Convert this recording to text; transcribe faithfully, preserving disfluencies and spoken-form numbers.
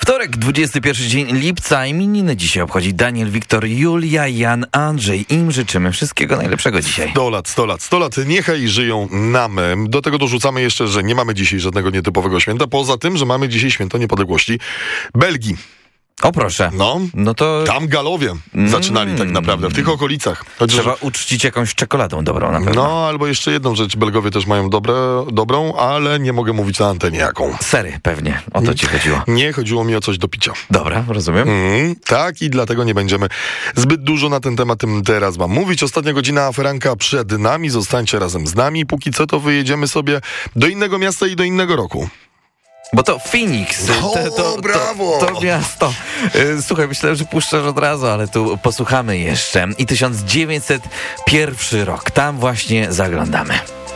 Wtorek, dwudziesty pierwszy dzień lipca, imieniny dzisiaj obchodzi Daniel, Wiktor, Julia, Jan, Andrzej. Im życzymy wszystkiego najlepszego dzisiaj. sto lat, sto lat, sto lat. Niechaj żyją nam. Do tego dorzucamy jeszcze, że nie mamy dzisiaj żadnego nietypowego święta, poza tym, że mamy dzisiaj święto niepodległości Belgii. O proszę. No, no to tam Galowie mm. zaczynali tak naprawdę, w tych okolicach. Chociaż trzeba uczcić jakąś czekoladą dobrą na pewno. No, albo jeszcze jedną rzecz, Belgowie też mają dobre, dobrą, ale nie mogę mówić na antenie jaką. Sery pewnie, o to ci chodziło. Nie, chodziło mi o coś do picia. Dobra, rozumiem. Mm, tak, i dlatego nie będziemy zbyt dużo na ten temat teraz wam mówić. Ostatnia godzina aferanka przed nami, zostańcie razem z nami. Póki co to wyjedziemy sobie do innego miasta i do innego roku. Bo to Phoenix, o, to, to, brawo. To, to miasto. Słuchaj, myślałem, że puszczasz od razu, ale tu posłuchamy jeszcze. I tysiąc dziewięćset pierwszy rok, tam właśnie zaglądamy.